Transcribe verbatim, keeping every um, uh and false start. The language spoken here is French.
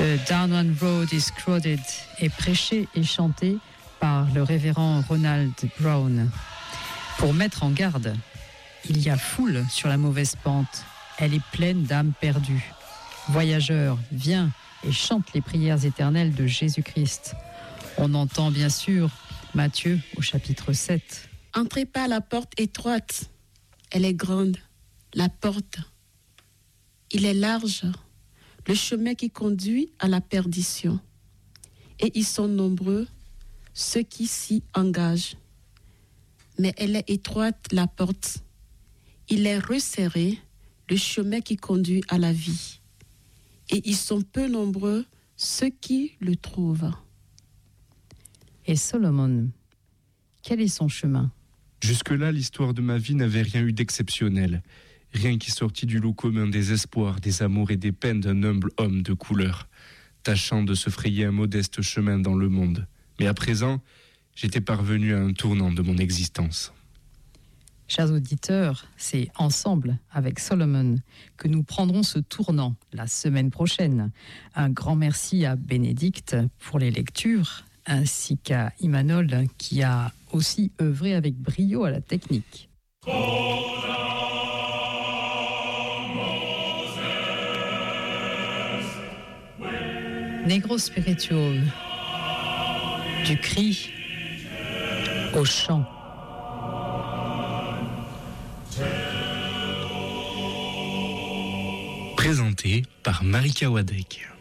The Down One Road is Crowded est prêché et chanté par le révérend Ronald Brown. Pour mettre en garde, il y a foule sur la mauvaise pente. Elle est pleine d'âmes perdues. Voyageurs, viens et chante les prières éternelles de Jésus-Christ. On entend bien sûr Matthieu au chapitre sept. Entrez par la porte étroite. Elle est grande, la porte. Il est large, le chemin qui conduit à la perdition. Et ils sont nombreux, ceux qui s'y engagent. Mais elle est étroite, la porte. Il est resserré, le chemin qui conduit à la vie. Et ils sont peu nombreux, ceux qui le trouvent. Et Solomon, quel est son chemin ? Jusque-là, l'histoire de ma vie n'avait rien eu d'exceptionnel. Rien qui sortit du lot commun des espoirs, des amours et des peines d'un humble homme de couleur, tâchant de se frayer un modeste chemin dans le monde. Mais à présent, j'étais parvenu à un tournant de mon existence. Chers auditeurs, c'est ensemble avec Solomon que nous prendrons ce tournant la semaine prochaine. Un grand merci à Bénédicte pour les lectures, ainsi qu'à Imanol qui a aussi œuvré avec brio à la technique. Negro Spiritual, du cri au chant. Présenté par Marika Wadek.